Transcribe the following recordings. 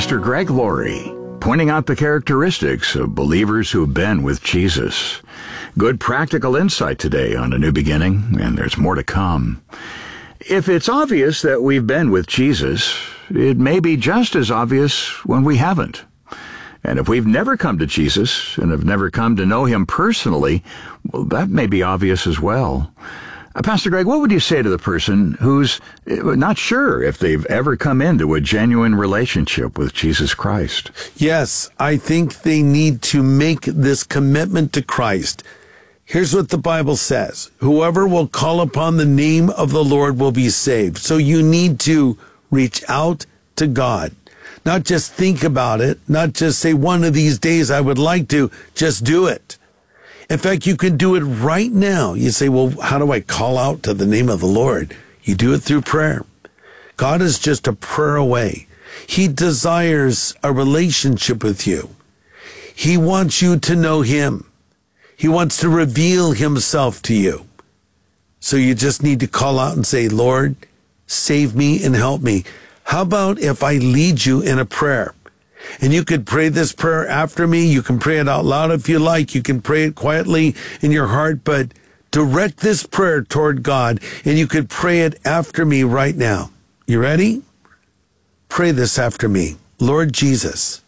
Pastor Greg Laurie, pointing out the characteristics of believers who've been with Jesus. Good practical insight today on a new beginning, and there's more to come. If it's obvious that we've been with Jesus, it may be just as obvious when we haven't. And if we've never come to Jesus and have never come to know him personally, well, that may be obvious as well. Pastor Greg, what would you say to the person who's not sure if they've ever come into a genuine relationship with Jesus Christ? Yes, I think they need to make this commitment to Christ. Here's what the Bible says. Whoever will call upon the name of the Lord will be saved. So you need to reach out to God. Not just think about it, not just say one of these days I would like to, just do it. In fact, you can do it right now. You say, well, how do I call out to the name of the Lord? You do it through prayer. God is just a prayer away. He desires a relationship with you. He wants you to know him. He wants to reveal himself to you. So you just need to call out and say, Lord, save me and help me. How about if I lead you in a prayer? And you could pray this prayer after me. You can pray it out loud if you like. You can pray it quietly in your heart, but direct this prayer toward God, and you could pray it after me right now. You ready? Pray this after me. Lord Jesus,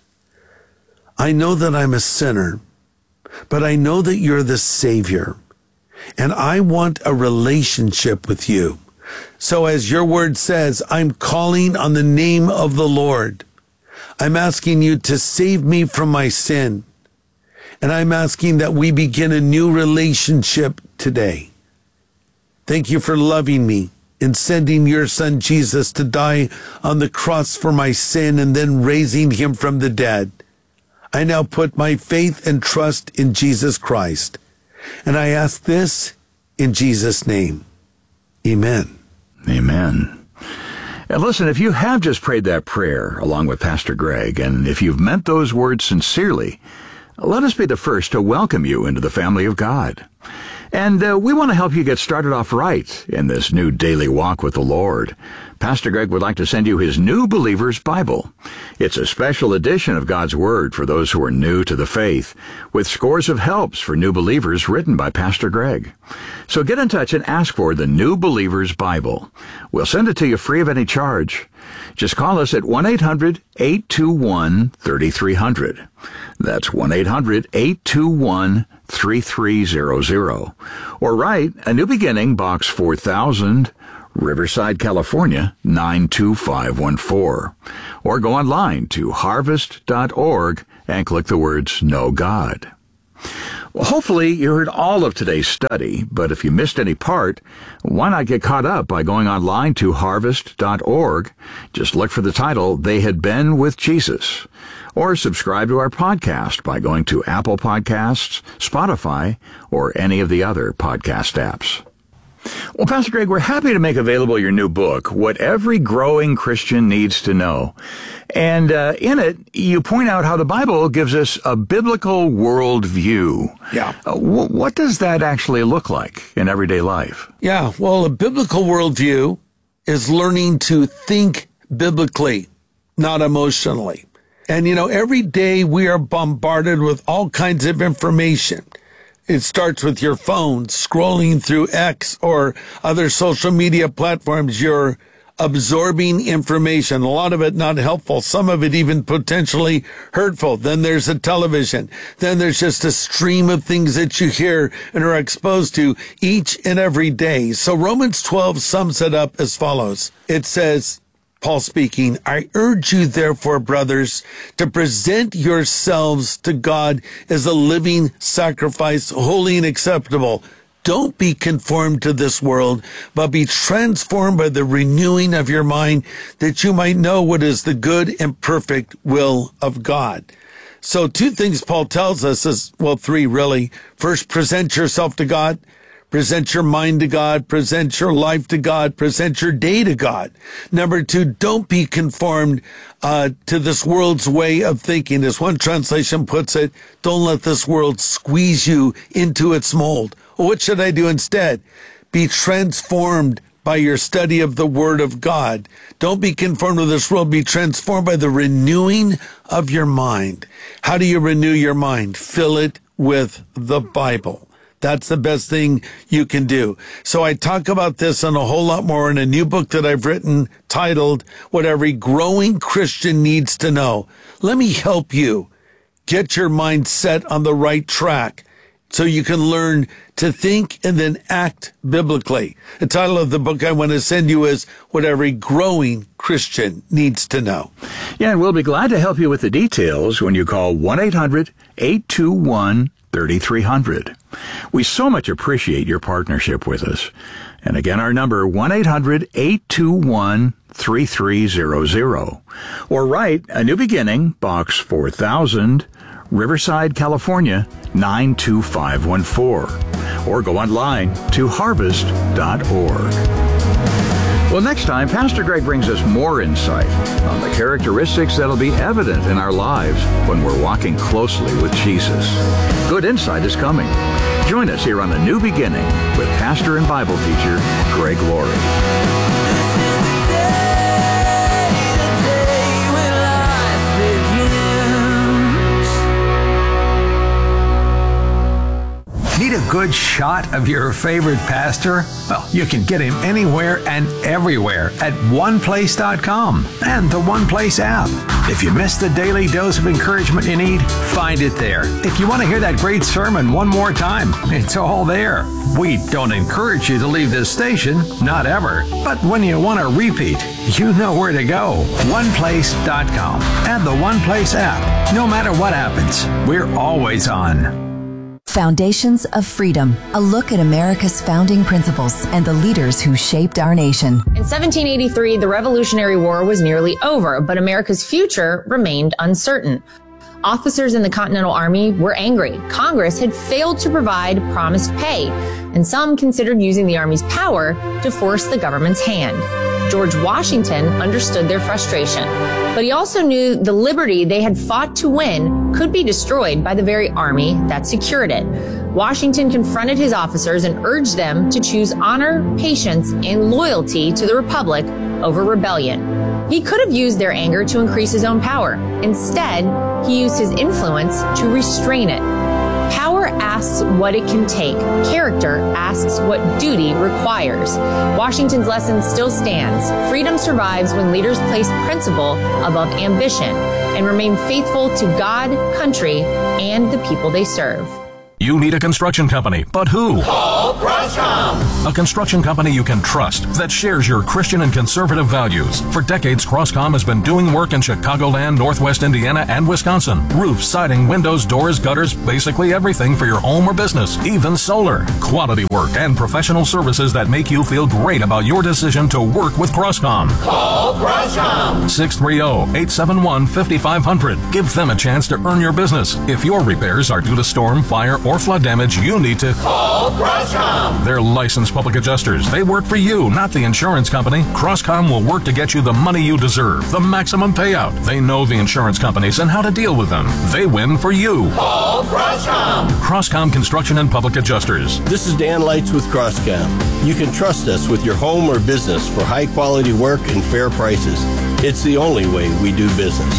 I know that I'm a sinner, but I know that you're the Savior, and I want a relationship with you. So as your word says, I'm calling on the name of the Lord. I'm asking you to save me from my sin. And I'm asking that we begin a new relationship today. Thank you for loving me and sending your son Jesus to die on the cross for my sin and then raising him from the dead. I now put my faith and trust in Jesus Christ. And I ask this in Jesus' name. Amen. Amen. And listen, if you have just prayed that prayer along with Pastor Greg, and if you've meant those words sincerely, let us be the first to welcome you into the family of God. And we want to help you get started off right in this new daily walk with the Lord. Pastor Greg would like to send you his New Believer's Bible. It's a special edition of God's Word for those who are new to the faith, with scores of helps for new believers written by Pastor Greg. So get in touch and ask for the New Believer's Bible. We'll send it to you free of any charge. Just call us at 1-800-821-3300. That's 1-800-821-3300. Or write A New Beginning, Box 4000, Riverside, California, 92514. Or go online to harvest.org and click the words Know God. Well, hopefully you heard all of today's study, but if you missed any part, why not get caught up by going online to harvest.org? Just look for the title, They Had Been with Jesus. Or subscribe to our podcast by going to Apple Podcasts, Spotify, or any of the other podcast apps. Well, Pastor Greg, we're happy to make available your new book, What Every Growing Christian Needs to Know. And in it, you point out how the Bible gives us a biblical worldview. Yeah. What does that actually look like in everyday life? Yeah, well, a biblical worldview is learning to think biblically, not emotionally. And, every day we are bombarded with all kinds of information. It starts with your phone, scrolling through X or other social media platforms. You're absorbing information, a lot of it not helpful, some of it even potentially hurtful. Then there's a television. Then there's just a stream of things that you hear and are exposed to each and every day. So Romans 12 sums it up as follows. It says, Paul speaking, I urge you, therefore, brothers, to present yourselves to God as a living sacrifice, holy and acceptable. Don't be conformed to this world, but be transformed by the renewing of your mind, that you might know what is the good and perfect will of God. So two things Paul tells us is, three really. First, present yourself to God. Present your mind to God, present your life to God, present your day to God. Number two, don't be conformed to this world's way of thinking. As one translation puts it, don't let this world squeeze you into its mold. Well, what should I do instead? Be transformed by your study of the Word of God. Don't be conformed to this world. Be transformed by the renewing of your mind. How do you renew your mind? Fill it with the Bible. That's the best thing you can do. So I talk about this and a whole lot more in a new book that I've written titled, What Every Growing Christian Needs to Know. Let me help you get your mind set on the right track so you can learn to think and then act biblically. The title of the book I want to send you is What Every Growing Christian Needs to Know. Yeah, and we'll be glad to help you with the details when you call 1-800-821-3300. We so much appreciate your partnership with us. And again, our number, 1-800-821-3300. Or write A New Beginning, Box 4000, Riverside, California, 92514. Or go online to harvest.org. Well, next time, Pastor Greg brings us more insight on the characteristics that'll be evident in our lives when we're walking closely with Jesus. Good insight is coming. Join us here on A New Beginning with pastor and Bible teacher Greg Laurie. Need a good shot of your favorite pastor? Well, you can get him anywhere and everywhere at oneplace.com and the One Place app. If you missed the daily dose of encouragement you need, find it there. If you want to hear that great sermon one more time, it's all there. We don't encourage you to leave this station, not ever. But when you want to repeat, you know where to go. oneplace.com and the One Place app. No matter what happens, we're always on. Foundations of Freedom, a look at America's founding principles and the leaders who shaped our nation. In 1783, the Revolutionary War was nearly over, but America's future remained uncertain. Officers in the Continental Army were angry. Congress had failed to provide promised pay, and some considered using the Army's power to force the government's hand. George Washington understood their frustration, but he also knew the liberty they had fought to win could be destroyed by the very army that secured it. Washington confronted his officers and urged them to choose honor, patience, and loyalty to the Republic over rebellion. He could have used their anger to increase his own power. Instead, he used his influence to restrain it. Power asks what it can take. Character asks what duty requires. Washington's lesson still stands. Freedom survives when leaders place principle above ambition and remain faithful to God, country, and the people they serve. You need a construction company, but who? Call Croscom! A construction company you can trust that shares your Christian and conservative values. For decades, Croscom has been doing work in Chicagoland, Northwest Indiana, and Wisconsin. Roofs, siding, windows, doors, gutters, basically everything for your home or business, even solar. Quality work and professional services that make you feel great about your decision to work with Croscom. Call Croscom! 630-871-5500. Give them a chance to earn your business. If your repairs are due to storm, fire, or flood damage, you need to call Croscom. They're licensed public adjusters. They work for you, not the insurance company. Croscom will work to get you the money you deserve, the maximum payout. They know the insurance companies and how to deal with them. They win for you. Call Croscom. Croscom Construction and Public Adjusters. This is Dan Lights with Croscom. You can trust us with your home or business for high quality work and fair prices. It's the only way we do business.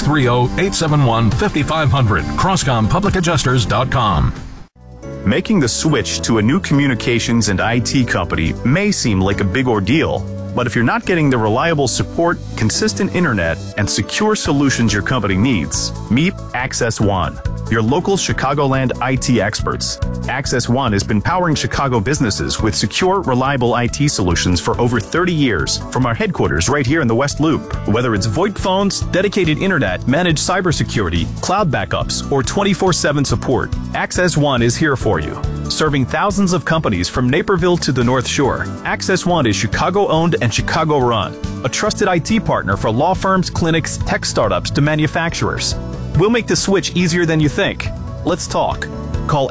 630-871-5500. CroscomPublicAdjusters.com. Making the switch to a new communications and IT company may seem like a big ordeal, but if you're not getting the reliable support, consistent internet, and secure solutions your company needs, meet Access One, your local Chicagoland IT experts. Access One has been powering Chicago businesses with secure, reliable IT solutions for over 30 years from our headquarters right here in the West Loop. Whether it's VoIP phones, dedicated internet, managed cybersecurity, cloud backups, or 24/7 support, Access One is here for you. Serving thousands of companies from Naperville to the North Shore, Access One is Chicago-owned and Chicago-run, a trusted IT partner for law firms, clinics, tech startups to manufacturers. We'll make the switch easier than you think. Let's talk. Call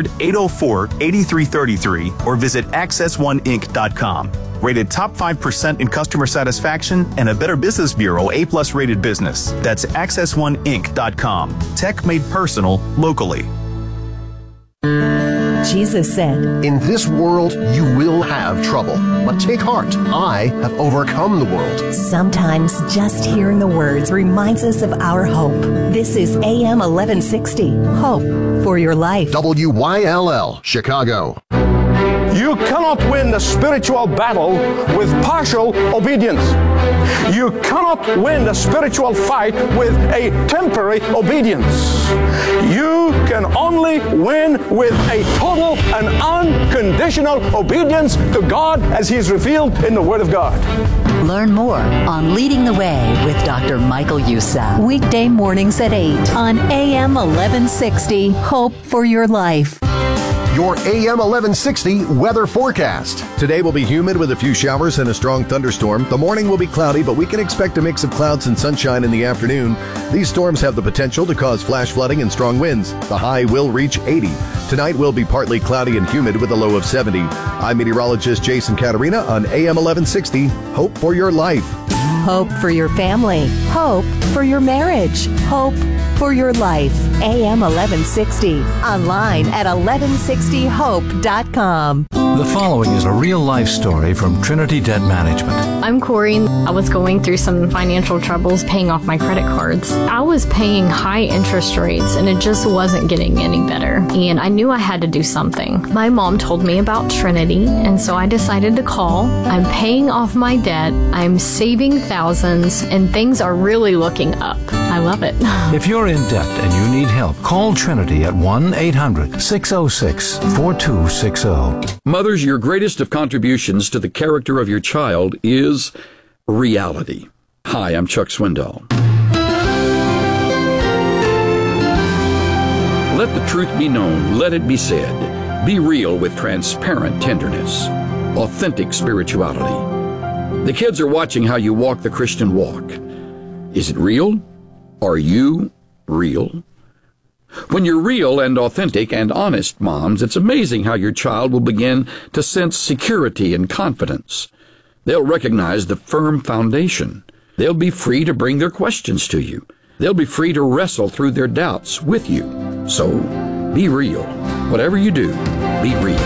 800-804-8333 or visit accessoneInc.com. Rated top 5% in customer satisfaction and a Better Business Bureau A+ rated business. That's accessoneInc.com. Tech made personal locally. Jesus said, "In this world you will have trouble, but take heart. I have overcome the world." Sometimes just hearing the words reminds us of our hope. This is AM 1160, Hope for Your Life. WYLL, Chicago. You cannot win the spiritual battle with partial obedience. You cannot win the spiritual fight with a temporary obedience. You can only win with a total and unconditional obedience to God as He is revealed in the Word of God. Learn more on Leading the Way with Dr. Michael Youssef. Weekday mornings at 8 on AM 1160, Hope for Your Life. Your AM 1160 weather forecast. Today will be humid with a few showers and a strong thunderstorm. The morning will be cloudy, but we can expect a mix of clouds and sunshine in the afternoon. These storms have the potential to cause flash flooding and strong winds. The high will reach 80. Tonight will be partly cloudy and humid with a low of 70. I'm meteorologist Jason Caterina on AM 1160. Hope for your life. Hope for your family. Hope for your marriage. Hope for your life. AM 1160. Online at 1160hope.com. The following is a real-life story from Trinity Debt Management. I'm Corey. I was going through some financial troubles paying off my credit cards. I was paying high interest rates and it just wasn't getting any better. And I knew I had to do something. My mom told me about Trinity, and so I decided to call. I'm paying off my debt. I'm saving thousands, and things are really looking up. I love it. If you're in debt and you need help, call Trinity at 1-800-606-4260. Mothers, your greatest of contributions to the character of your child is reality. Hi, I'm Chuck Swindoll. Let the truth be known. Let it be said. Be real with transparent tenderness. Authentic spirituality. The kids are watching how you walk the Christian walk. Is it real? Are you real? When you're real and authentic and honest, moms, it's amazing how your child will begin to sense security and confidence. They'll recognize the firm foundation. They'll be free to bring their questions to you. They'll be free to wrestle through their doubts with you. So, be real. Whatever you do, be real.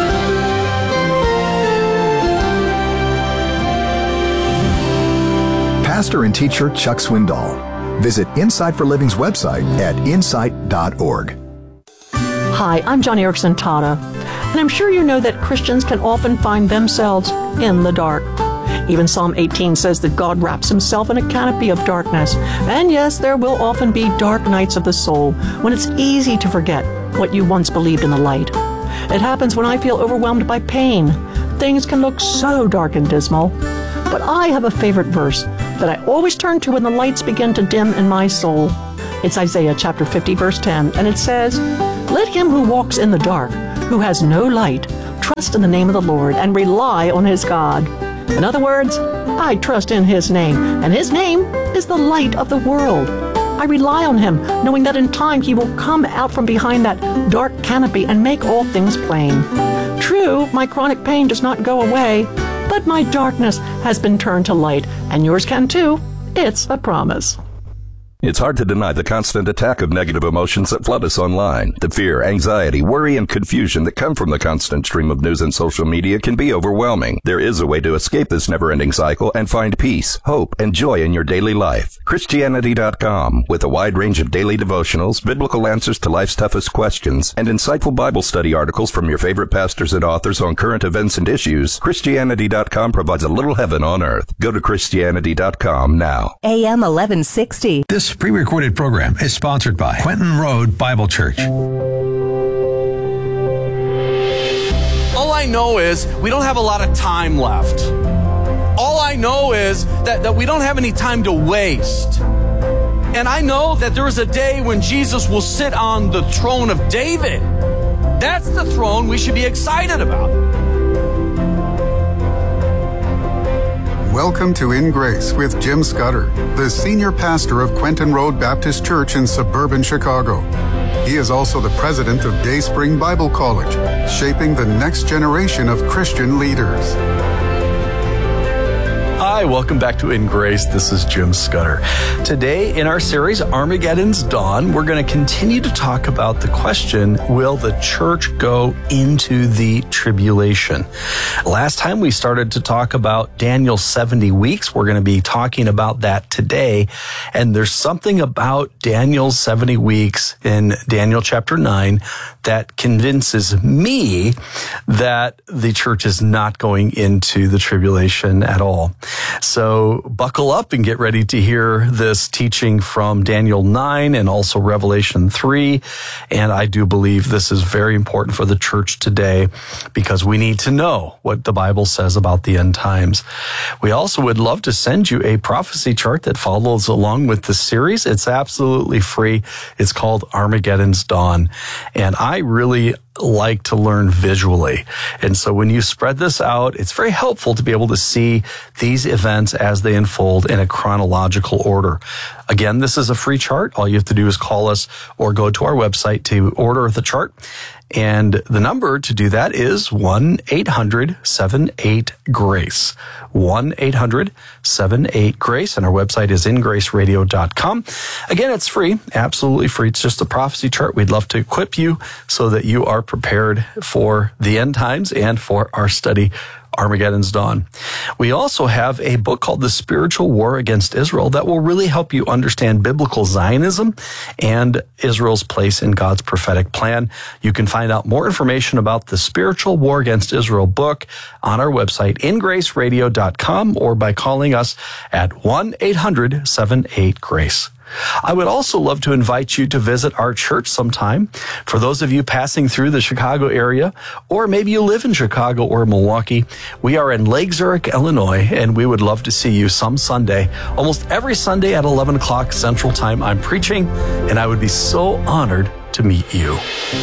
Pastor and teacher Chuck Swindoll. Visit Insight for Living's website at insight.org. Hi, I'm John Erickson Tata, and I'm sure you know that Christians can often find themselves in the dark. Even Psalm 18 says that God wraps himself in a canopy of darkness. And yes, there will often be dark nights of the soul when it's easy to forget what you once believed in the light. It happens when I feel overwhelmed by pain. Things can look so dark and dismal. But I have a favorite verse that I always turn to when the lights begin to dim in my soul. It's Isaiah chapter 50, verse 10, and it says, "Let him who walks in the dark, who has no light, trust in the name of the Lord and rely on his God." In other words, I trust in his name, and his name is the light of the world. I rely on him, knowing that in time he will come out from behind that dark canopy and make all things plain. True, my chronic pain does not go away, but my darkness has been turned to light, and yours can too. It's a promise. It's hard to deny the constant attack of negative emotions that flood us online. The fear, anxiety, worry, and confusion that come from the constant stream of news and social media can be overwhelming. There is a way to escape this never-ending cycle and find peace, hope, and joy in your daily life. Christianity.com, with a wide range of daily devotionals, biblical answers to life's toughest questions, and insightful Bible study articles from your favorite pastors and authors on current events and issues, Christianity.com provides a little heaven on earth. Go to Christianity.com now. AM 1160. This pre-recorded program is sponsored by Quentin Road Bible Church. All I know is we don't have a lot of time left. All I know is that we don't have any time to waste. And I know that there is a day when Jesus will sit on the throne of David. That's the throne we should be excited about. Welcome to In Grace with Jim Scudder, the senior pastor of Quentin Road Baptist Church in suburban Chicago. He is also the president of Dayspring Bible College, shaping the next generation of Christian leaders. Hi, welcome back to In Grace. This is Jim Scudder. Today in our series, Armageddon's Dawn, we're going to continue to talk about the question, will the church go into the tribulation? Last time we started to talk about Daniel's 70 weeks. We're going to be talking about that today. And there's something about Daniel's 70 weeks in Daniel chapter 9 that convinces me that the church is not going into the tribulation at all. So buckle up and get ready to hear this teaching from Daniel 9 and also Revelation 3. And I do believe this is very important for the church today because we need to know what the Bible says about the end times. We also would love to send you a prophecy chart that follows along with the series. It's absolutely free. It's called Armageddon's Dawn. And I really like to learn visually. And so when you spread this out, it's very helpful to be able to see these events as they unfold in a chronological order. Again, this is a free chart. All you have to do is call us or go to our website to order the chart. And the number to do that is 1-800-78-GRACE. 1-800-78-GRACE. And our website is ingraceradio.com. Again, it's free, absolutely free. It's just a prophecy chart. We'd love to equip you so that you are prepared for the end times and for our study, Armageddon's Dawn. We also have a book called The Spiritual War Against Israel that will really help you understand biblical Zionism and Israel's place in God's prophetic plan. You can find out more information about the Spiritual War Against Israel book on our website, ingraceradio.com, or by calling us at 1-800-78-GRACE. I would also love to invite you to visit our church sometime. For those of you passing through the Chicago area, or maybe you live in Chicago or Milwaukee, we are in Lake Zurich, Illinois, and we would love to see you some Sunday. Almost every Sunday at 11 o'clock Central Time, I'm preaching, and I would be so honored to meet you.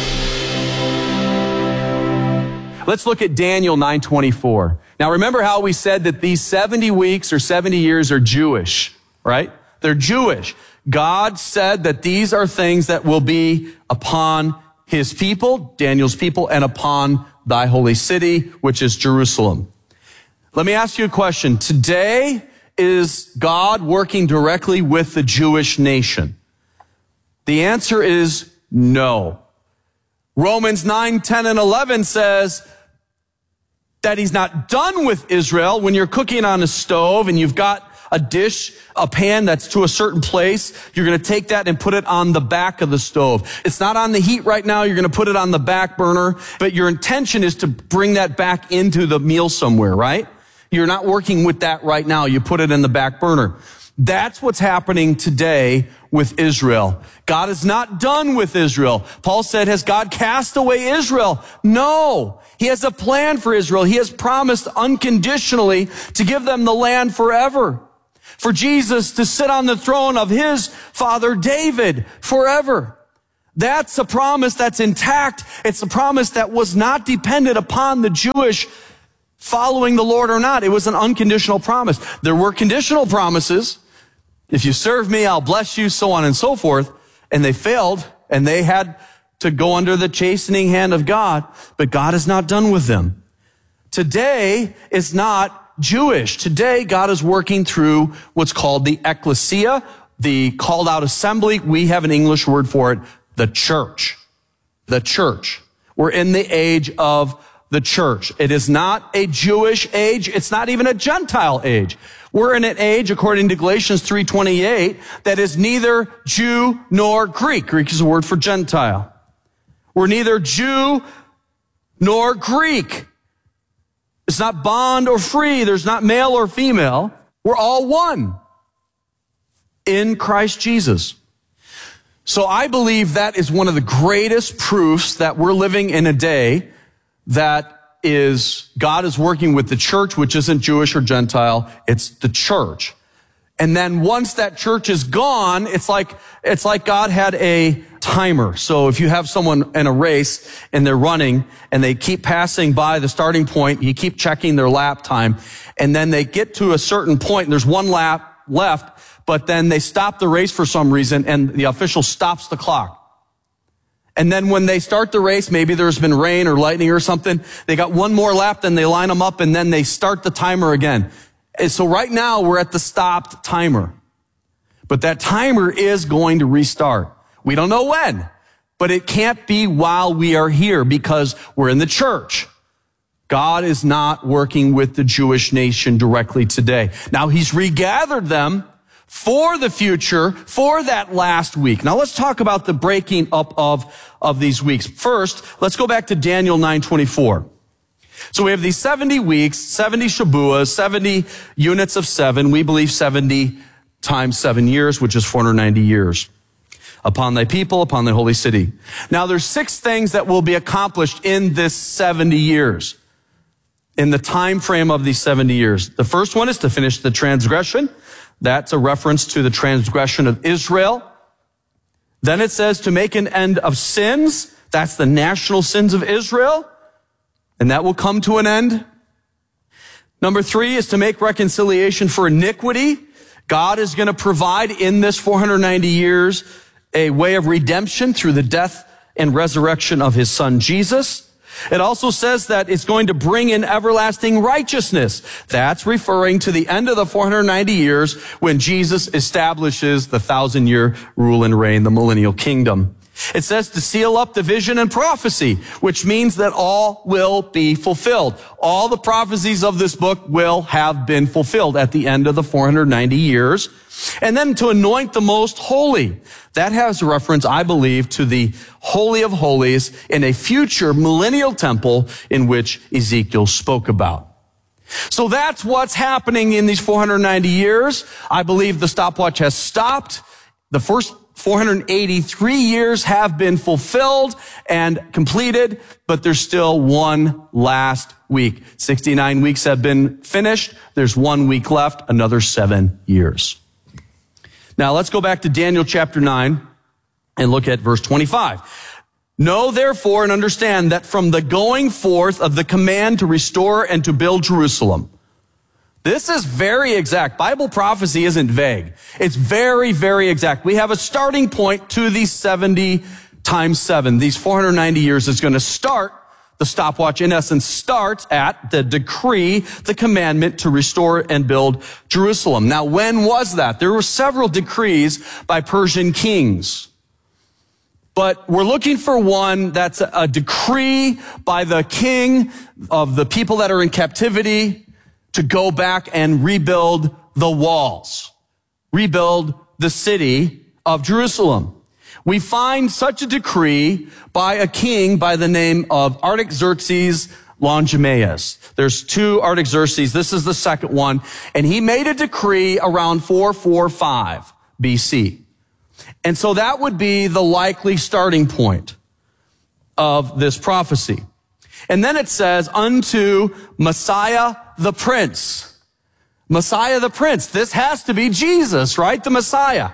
Let's look at Daniel 9:24. Now remember how we said that these 70 weeks or 70 years are Jewish, right? They're Jewish. God said that these are things that will be upon his people, Daniel's people, and upon thy holy city, which is Jerusalem. Let me ask you a question. Today, is God working directly with the Jewish nation? The answer is no. Romans 9, 10, and 11 says that he's not done with Israel. When you're cooking on a stove and you've got a dish, a pan that's to a certain place, you're going to take that and put it on the back of the stove. It's not on the heat right now. You're going to put it on the back burner, but your intention is to bring that back into the meal somewhere, right? You're not working with that right now. You put it in the back burner. That's what's happening today with Israel. God is not done with Israel. Paul said, has God cast away Israel? No. He has a plan for Israel. He has promised unconditionally to give them the land forever. For Jesus to sit on the throne of his father David forever. That's a promise that's intact. It's a promise that was not dependent upon the Jewish following the Lord or not. It was an unconditional promise. There were conditional promises. If you serve me, I'll bless you, so on and so forth. And they failed, and they had to go under the chastening hand of God. But God is not done with them. Today is not Jewish. Today, God is working through what's called the ecclesia, the called out assembly. We have an English word for it, the church. The church. We're in the age of the church. It is not a Jewish age. It's not even a Gentile age. We're in an age, according to Galatians 3:28, that is neither Jew nor Greek. Greek is a word for Gentile. We're neither Jew nor Greek. It's not bond or free. There's not male or female. We're all one in Christ Jesus. So I believe that is one of the greatest proofs that we're living in a day that is God is working with the church, which isn't Jewish or Gentile. It's the church. And then once that church is gone, it's like God had a timer. So if you have someone in a race and they're running and they keep passing by the starting point, you keep checking their lap time, and then they get to a certain point and there's one lap left, but then they stop the race for some reason and the official stops the clock. And then when they start the race, maybe there's been rain or lightning or something, they got one more lap, then they line them up and then they start the timer again. And so right now we're at the stopped timer. But that timer is going to restart. We don't know when, but it can't be while we are here because we're in the church. God is not working with the Jewish nation directly today. Now he's regathered them for the future, for that last week. Now let's talk about the breaking up of these weeks. First, let's go back to Daniel 9:24. So we have these 70 weeks, 70 Shabuas, 70 units of 7. We believe 70 times 7 years, which is 490 years. Upon thy people, upon thy holy city. Now there's 6 things that will be accomplished in this 70 years. In the time frame of these 70 years. The first one is to finish the transgression. That's a reference to the transgression of Israel. Then it says to make an end of sins. That's the national sins of Israel. And that will come to an end. Number 3 is to make reconciliation for iniquity. God is going to provide in this 490 years a way of redemption through the death and resurrection of his son Jesus. It also says that it's going to bring in everlasting righteousness. That's referring to the end of the 490 years when Jesus establishes the 1,000-year rule and reign, the millennial kingdom. It says to seal up the vision and prophecy, which means that all will be fulfilled. All the prophecies of this book will have been fulfilled at the end of the 490 years. And then to anoint the most holy. That has reference, I believe, to the Holy of Holies in a future millennial temple in which Ezekiel spoke about. So that's what's happening in these 490 years. I believe the stopwatch has stopped. The first 483 years have been fulfilled and completed, but there's still one last week. 69 weeks have been finished. There's 1 week left, another 7 years. Now let's go back to Daniel chapter 9 and look at verse 25. Know therefore and understand that from the going forth of the command to restore and to build Jerusalem. This is very exact. Bible prophecy isn't vague. It's very, very exact. We have a starting point to these 70 times 7. These 490 years is going to start. The stopwatch, in essence, starts at the decree, the commandment to restore and build Jerusalem. Now, when was that? There were several decrees by Persian kings. But we're looking for one that's a decree by the king of the people that are in captivity to go back and rebuild the walls, rebuild the city of Jerusalem. We find such a decree by a king by the name of Artaxerxes Longimanus. There's 2 Artaxerxes. This is the second one. And he made a decree around 445 BC. And so that would be the likely starting point of this prophecy. And then it says, unto Messiah the Prince. Messiah the Prince. This has to be Jesus, right? The Messiah.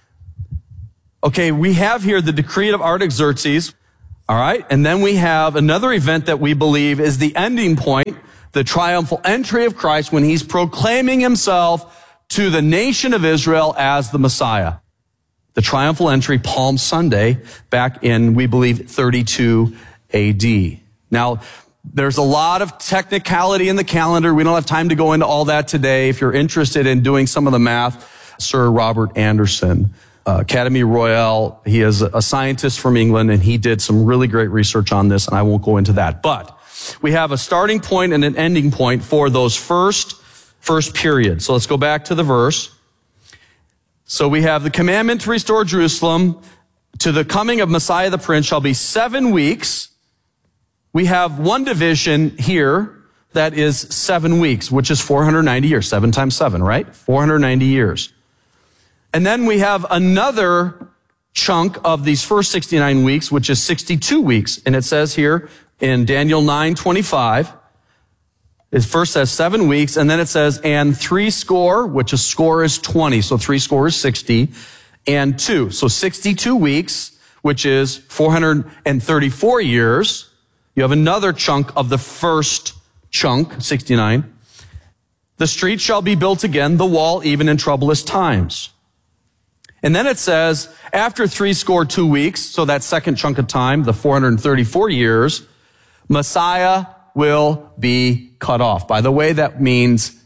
Okay, we have here the decree of Artaxerxes. All right. And then we have another event that we believe is the ending point, the triumphal entry of Christ when he's proclaiming himself to the nation of Israel as the Messiah. The triumphal entry, Palm Sunday, back in, we believe, 32 AD. Now, there's a lot of technicality in the calendar. We don't have time to go into all that today. If you're interested in doing some of the math, Sir Robert Anderson, Academy Royale, he is a scientist from England, and he did some really great research on this, and I won't go into that. But we have a starting point and an ending point for those first period. So let's go back to the verse. So we have the commandment to restore Jerusalem to the coming of Messiah the Prince shall be 7 weeks. We have one division here that is 7 weeks, which is 490 years. 7 times 7, right? 490 years. And then we have another chunk of these first 69 weeks, which is 62 weeks. And it says here in Daniel 9:25, it first says 7 weeks, and then it says, and 60, which a score is 20. So 60 is 60, and 2. So 62 weeks, which is 434 years. You have another chunk of the first chunk, 69. The street shall be built again, the wall even in troublous times. And then it says, after 62 weeks, so that second chunk of time, the 434 years, Messiah will be cut off. By the way, that means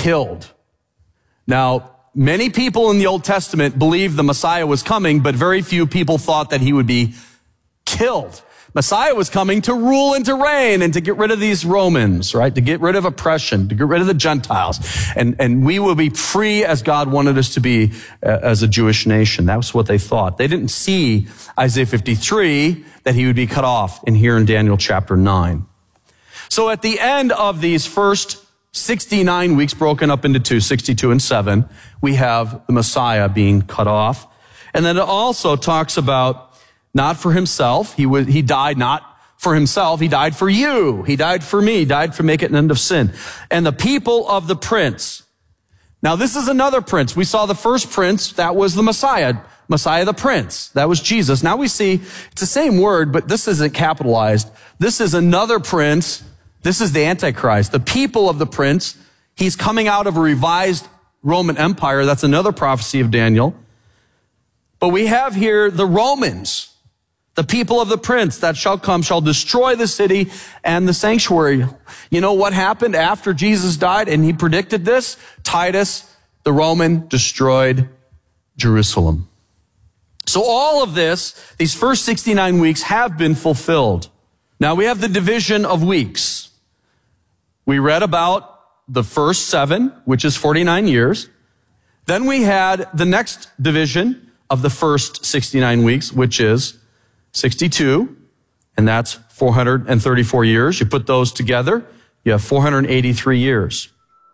killed. Now, many people in the Old Testament believed the Messiah was coming, but very few people thought that he would be killed. Messiah was coming to rule and to reign and to get rid of these Romans, right? To get rid of oppression, to get rid of the Gentiles. And we will be free as God wanted us to be as a Jewish nation. That was what they thought. They didn't see Isaiah 53 that he would be cut off in here in Daniel chapter 9. So at the end of these first 69 weeks broken up into two, 62 and 7, we have the Messiah being cut off. And then it also talks about not for himself. He died not for himself. He died for you. He died for me. He died to make it an end of sin. And the people of the prince. Now this is another prince. We saw the first prince. That was the Messiah. Messiah the prince. That was Jesus. Now we see it's the same word, but this isn't capitalized. This is another prince. This is the Antichrist. The people of the prince. He's coming out of a revised Roman Empire. That's another prophecy of Daniel. But we have here the Romans. The people of the prince that shall come shall destroy the city and the sanctuary. You know what happened after Jesus died? And he predicted this. Titus, the Roman, destroyed Jerusalem. So all of this, these first 69 weeks have been fulfilled. Now we have the division of weeks. We read about the first 7, which is 49 years. Then we had the next division of the first 69 weeks, which is 62, and that's 434 years. You put those together, you have 483 years.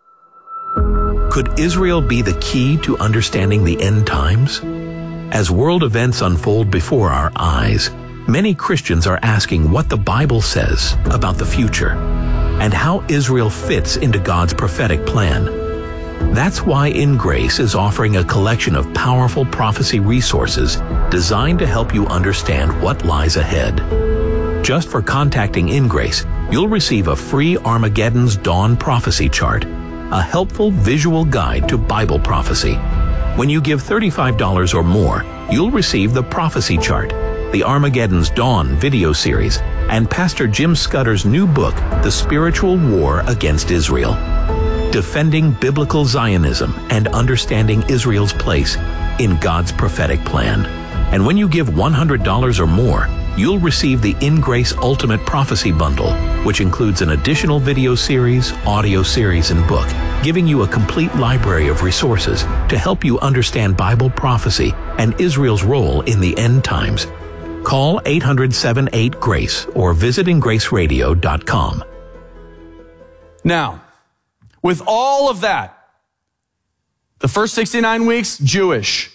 Could Israel be the key to understanding the end times? As world events unfold before our eyes, many Christians are asking what the Bible says about the future and how Israel fits into God's prophetic plan. That's why In Grace is offering a collection of powerful prophecy resources designed to help you understand what lies ahead. Just for contacting In Grace, you'll receive a free Armageddon's Dawn prophecy chart, a helpful visual guide to Bible prophecy. When you give $35 or more, you'll receive the prophecy chart, the Armageddon's Dawn video series, and Pastor Jim Scudder's new book, The Spiritual War Against Israel. Defending Biblical Zionism and Understanding Israel's Place in God's Prophetic Plan. And when you give $100 or more, you'll receive the In Grace Ultimate Prophecy Bundle, which includes an additional video series, audio series, and book, giving you a complete library of resources to help you understand Bible prophecy and Israel's role in the end times. Call 800-78-GRACE or visit ingraceradio.com. Now, with all of that, the first 69 weeks, Jewish.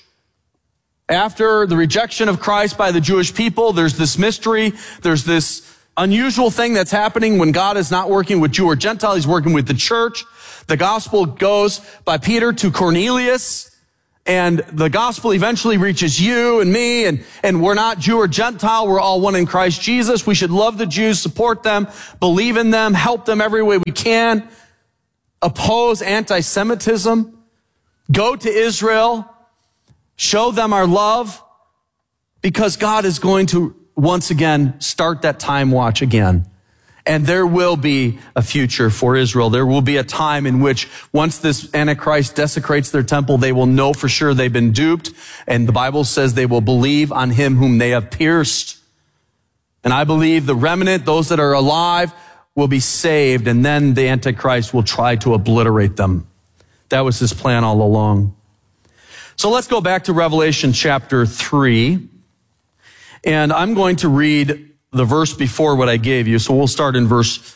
After the rejection of Christ by the Jewish people, there's this mystery, there's this unusual thing that's happening when God is not working with Jew or Gentile, he's working with the church. The gospel goes by Peter to Cornelius, and the gospel eventually reaches you and me, and we're not Jew or Gentile, we're all one in Christ Jesus. We should love the Jews, support them, believe in them, help them every way we can. Oppose anti-Semitism, go to Israel, show them our love, because God is going to once again start that time watch again. And there will be a future for Israel. There will be a time in which once this Antichrist desecrates their temple, they will know for sure they've been duped. And the Bible says they will believe on him whom they have pierced. And I believe the remnant, those that are alive, will be saved, and then the Antichrist will try to obliterate them. That was his plan all along. So let's go back to Revelation chapter 3, and I'm going to read the verse before what I gave you. So we'll start in verse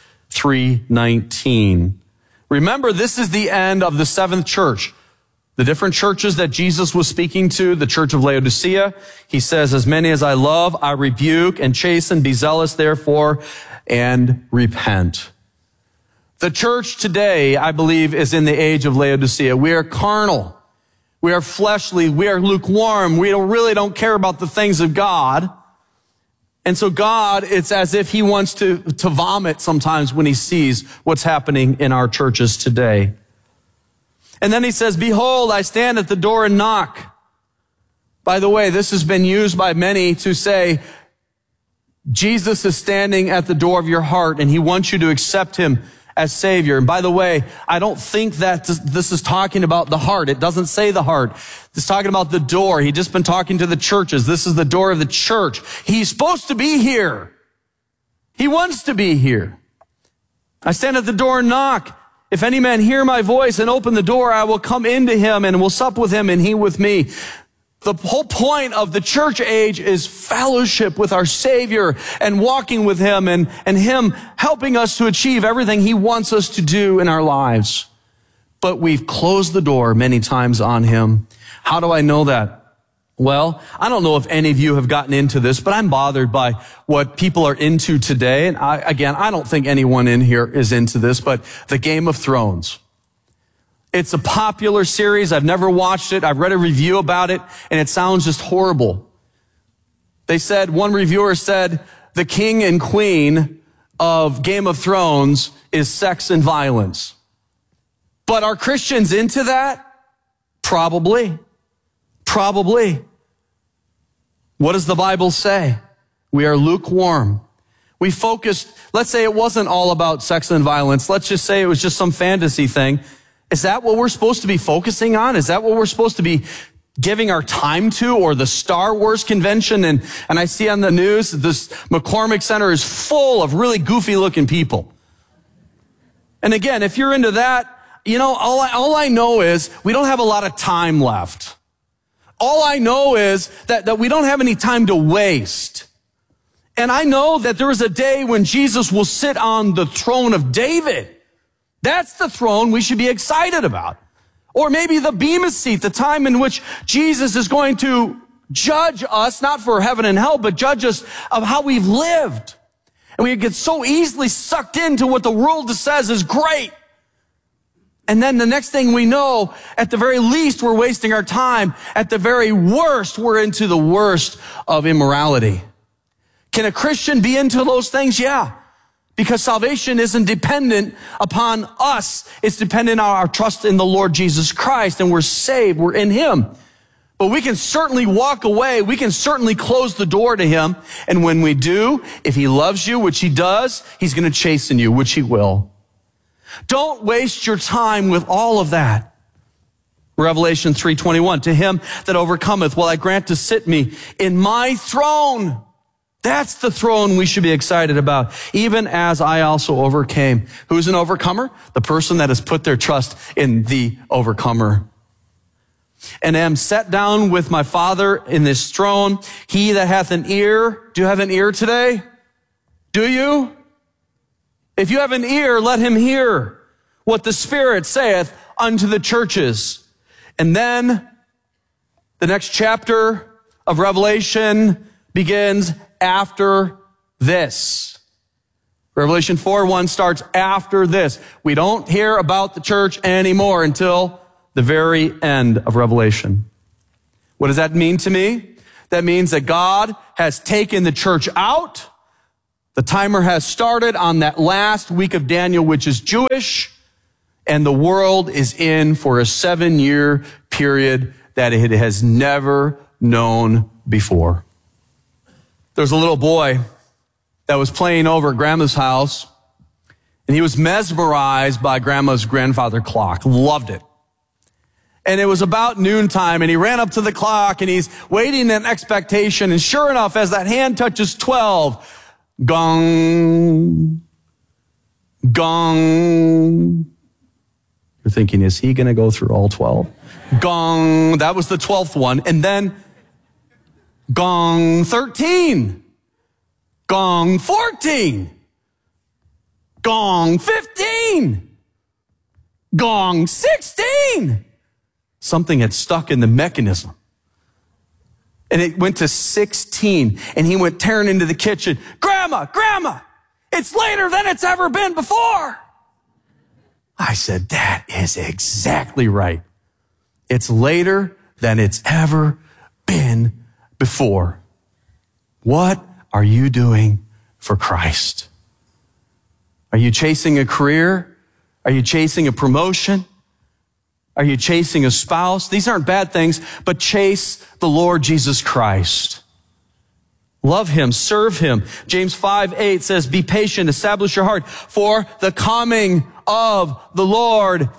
3:19. Remember, this is the end of the seventh church. The different churches that Jesus was speaking to, the church of Laodicea, he says, as many as I love, I rebuke and chasten, be zealous therefore, and repent. The church today, I believe, is in the age of Laodicea. We are carnal. We are fleshly. We are lukewarm. We really don't care about the things of God. And so God, it's as if he wants to vomit sometimes when he sees what's happening in our churches today. And then he says, behold, I stand at the door and knock. By the way, this has been used by many to say, Jesus is standing at the door of your heart and he wants you to accept him as Savior. And by the way, I don't think that this is talking about the heart. It doesn't say the heart. It's talking about the door. He's just been talking to the churches. This is the door of the church. He's supposed to be here. He wants to be here. I stand at the door and knock. If any man hear my voice and open the door, I will come into him and will sup with him and he with me. The whole point of the church age is fellowship with our Savior and walking with him and him helping us to achieve everything he wants us to do in our lives. But we've closed the door many times on him. How do I know that? Well, I don't know if any of you have gotten into this, but I'm bothered by what people are into today. And I don't think anyone in here is into this, but the Game of Thrones. It's a popular series. I've never watched it. I've read a review about it, and it sounds just horrible. One reviewer said, the king and queen of Game of Thrones is sex and violence. But are Christians into that? Probably. What does the Bible say? We are lukewarm. We focused, let's say it wasn't all about sex and violence. Let's just say it was just some fantasy thing. Is that what we're supposed to be focusing on? Is that what we're supposed to be giving our time to? Or the Star Wars convention? And I see on the news, this McCormick Center is full of really goofy looking people. And again, if you're into that, all I know is we don't have a lot of time left. All I know is that we don't have any time to waste. And I know that there is a day when Jesus will sit on the throne of David. That's the throne we should be excited about. Or maybe the Bema seat, the time in which Jesus is going to judge us, not for heaven and hell, but judge us of how we've lived. And we get so easily sucked into what the world says is great. And then the next thing we know, at the very least, we're wasting our time. At the very worst, we're into the worst of immorality. Can a Christian be into those things? Yeah. Because salvation isn't dependent upon us. It's dependent on our trust in the Lord Jesus Christ, and we're saved. We're in him. But we can certainly walk away. We can certainly close the door to him. And when we do, if he loves you, which he does, he's going to chasten you, which he will. Don't waste your time with all of that. Revelation 3:21, to him that overcometh will I grant to sit me in my throne. That's the throne we should be excited about, even as I also overcame. Who's an overcomer? The person that has put their trust in the overcomer. And am set down with my Father in this throne. He that hath an ear, do you have an ear today? Do you? If you have an ear, let him hear what the Spirit saith unto the churches. And then the next chapter of Revelation begins after this. Revelation 4:1 starts after this. We don't hear about the church anymore until the very end of Revelation. What does that mean to me? That means that God has taken the church out. The timer has started on that last week of Daniel, which is Jewish, and the world is in for a 7-year period that it has never known before. There's a little boy that was playing over at Grandma's house, and he was mesmerized by Grandma's grandfather clock. Loved it. And it was about noontime, and he ran up to the clock, and he's waiting in expectation. And sure enough, as that hand touches 12, gong, gong. You're thinking, is he going to go through all 12? Gong. That was the 12th one. And then gong 13. Gong 14. Gong 15. Gong 16. Something had stuck in the mechanism. And it went to 16. And he went tearing into the kitchen. Grandma, it's later than it's ever been before. I said, that is exactly right. It's later than it's ever been before. What are you doing for Christ? Are you chasing a career? Are you chasing a promotion? Are you chasing a spouse? These aren't bad things, but chase the Lord Jesus Christ. Love him, serve him. James 5:8 says, be patient, establish your heart, for the coming of the Lord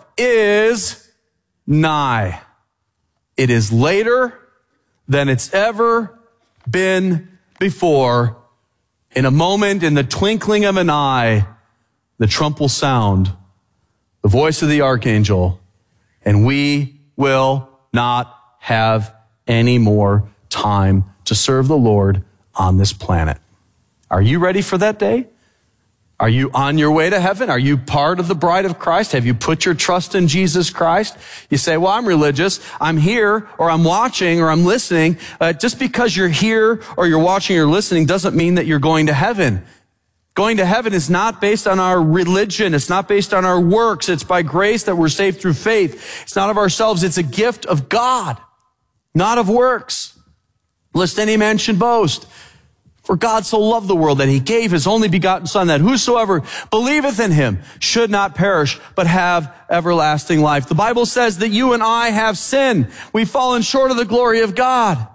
is nigh. It is later than it's ever been before. In a moment, in the twinkling of an eye, the trump will sound, the voice of the archangel, and we will not have any more time to serve the Lord on this planet. Are you ready for that day? Are you on your way to heaven? Are you part of the bride of Christ? Have you put your trust in Jesus Christ? You say, well, I'm religious. I'm here, or I'm watching, or I'm listening. Just because you're here, or you're watching, or listening doesn't mean that you're going to heaven. Going to heaven is not based on our religion. It's not based on our works. It's by grace that we're saved through faith. It's not of ourselves. It's a gift of God, not of works, lest any man should boast. For God so loved the world that he gave his only begotten Son, that whosoever believeth in him should not perish, but have everlasting life. The Bible says that you and I have sinned. We've fallen short of the glory of God.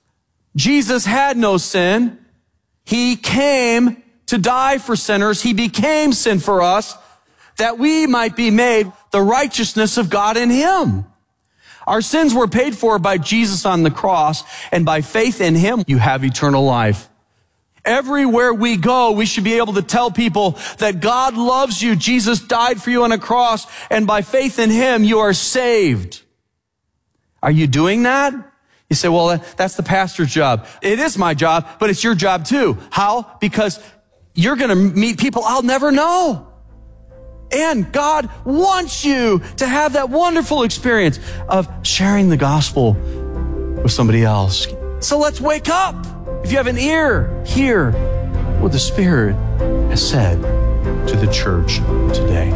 Jesus had no sin. He came to die for sinners. He became sin for us, that we might be made the righteousness of God in him. Our sins were paid for by Jesus on the cross, and by faith in him, you have eternal life. Everywhere we go, we should be able to tell people that God loves you. Jesus died for you on a cross, and by faith in him, you are saved. Are you doing that? You say, well, that's the pastor's job. It is my job, but it's your job too. How? Because you're going to meet people I'll never know. And God wants you to have that wonderful experience of sharing the gospel with somebody else. So let's wake up. If you have an ear, hear what the Spirit has said to the church today.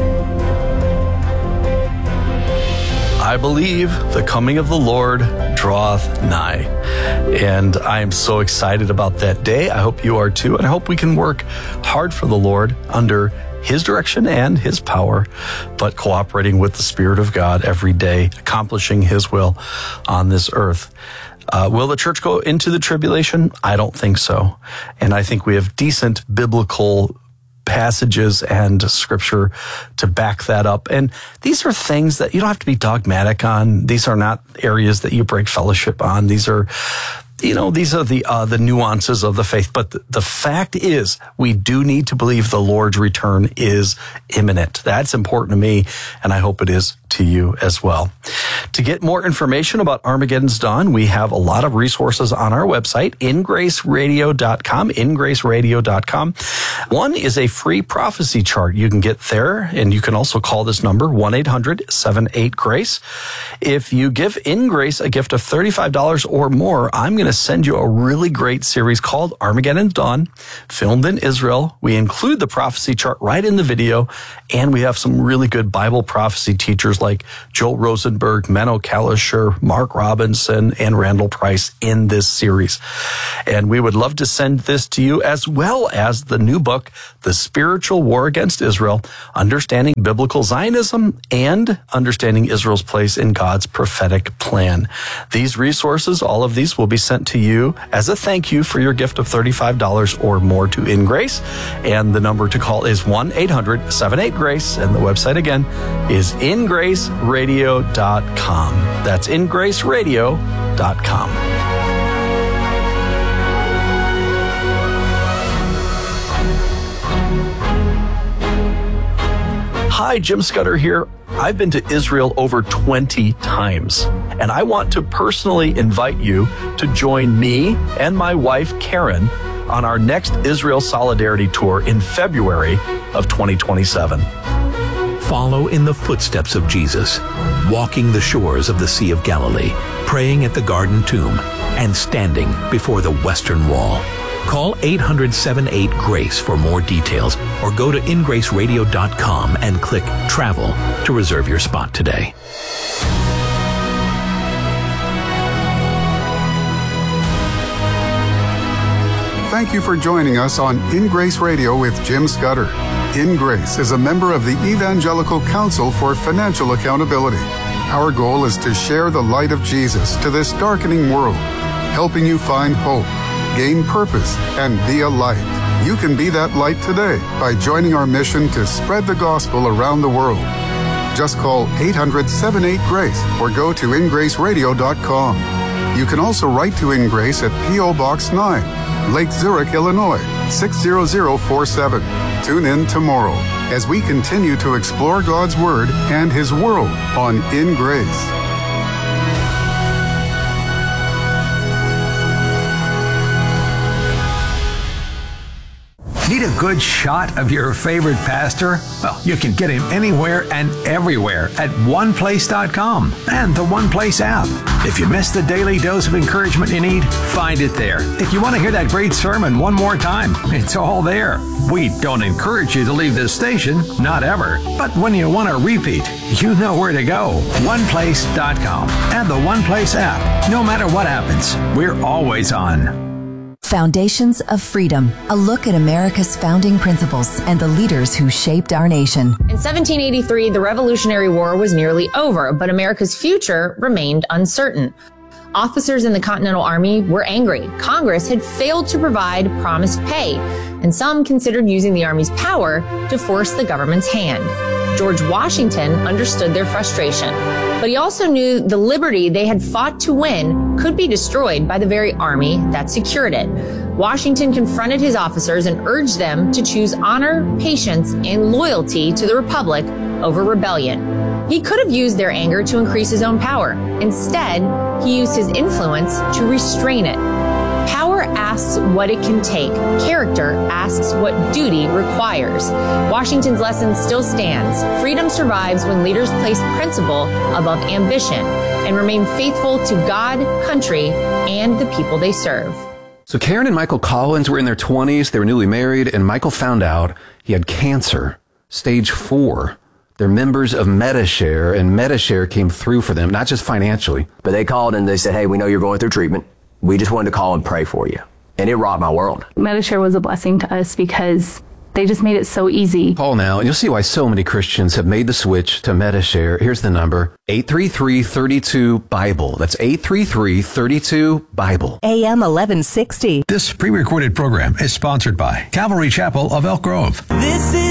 I believe the coming of the Lord draweth nigh. And I am so excited about that day. I hope you are too. And I hope we can work hard for the Lord under his direction and his power, but cooperating with the Spirit of God every day, accomplishing his will on this earth. Will the church go into the tribulation? I don't think so. And I think we have decent biblical passages and scripture to back that up. And these are things that you don't have to be dogmatic on. These are not areas that you break fellowship on. These are the nuances of the faith. But the fact is, we do need to believe the Lord's return is imminent. That's important to me, and I hope it is to you as well. To get more information about Armageddon's Dawn, we have a lot of resources on our website, ingraceradio.com, ingraceradio.com. One is a free prophecy chart. You can get there, and you can also call this number, 1-800-78-GRACE. If you give In Grace a gift of $35 or more, I'm going to send you a really great series called Armageddon's Dawn, filmed in Israel. We include the prophecy chart right in the video, and we have some really good Bible prophecy teachers like Joel Rosenberg, Menno Kalisher, Mark Robinson, and Randall Price in this series. And we would love to send this to you, as well as the new book, The Spiritual War Against Israel, Understanding Biblical Zionism and Understanding Israel's Place in God's Prophetic Plan. These resources, all of these, will be sent to you as a thank you for your gift of $35 or more to In Grace. And the number to call is 1-800-78-GRACE. And the website again is ingraceradio.com. That's ingraceradio.com. Hi, Jim Scudder here. I've been to Israel over 20 times, and I want to personally invite you to join me and my wife, Karen, on our next Israel Solidarity Tour in February of 2027. Follow in the footsteps of Jesus, walking the shores of the Sea of Galilee, praying at the Garden Tomb, and standing before the Western Wall. Call 800-78-GRACE for more details, or go to ingraceradio.com and click Travel to reserve your spot today. Thank you for joining us on In Grace Radio with Jim Scudder. In Grace is a member of the Evangelical Council for Financial Accountability. Our goal is to share the light of Jesus to this darkening world, helping you find hope, gain purpose, and be a light. You can be that light today by joining our mission to spread the gospel around the world. Just call 800-78-GRACE or go to ingraceradio.com. You can also write to In Grace at P.O. Box 9, Lake Zurich, Illinois, 60047. Tune in tomorrow as we continue to explore God's Word and His world on In Grace. Need a good shot of your favorite pastor? Well, you can get him anywhere and everywhere at oneplace.com and the One Place app. If you missed the daily dose of encouragement you need, find it there. If you want to hear that great sermon one more time, it's all there. We don't encourage you to leave this station, not ever. But when you want to repeat, you know where to go. Oneplace.com and the One Place app. No matter what happens, we're always on. Foundations of Freedom, a look at America's founding principles and the leaders who shaped our nation. In 1783, the Revolutionary War was nearly over, but America's future remained uncertain. Officers in the Continental Army were angry. Congress had failed to provide promised pay, and some considered using the Army's power to force the government's hand. George Washington understood their frustration, but he also knew the liberty they had fought to win could be destroyed by the very army that secured it. Washington confronted his officers and urged them to choose honor, patience, and loyalty to the Republic over rebellion. He could have used their anger to increase his own power. Instead, he used his influence to restrain it. Power asks what it can take. Character asks what duty requires. Washington's lesson still stands. Freedom survives when leaders place principle above ambition and remain faithful to God, country, and the people they serve. So Karen and Michael Collins were in their 20s. They were newly married, and Michael found out he had cancer, stage 4. They're members of Medi-Share, and Medi-Share came through for them, not just financially. But they called and they said, hey, we know you're going through treatment. We just wanted to call and pray for you. And it rocked my world. Medi-Share was a blessing to us because they just made it so easy. Call now, and you'll see why so many Christians have made the switch to Medi-Share. Here's the number, 833-32-BIBLE. That's 833-32-BIBLE. AM 1160. This pre-recorded program is sponsored by Calvary Chapel of Elk Grove. This is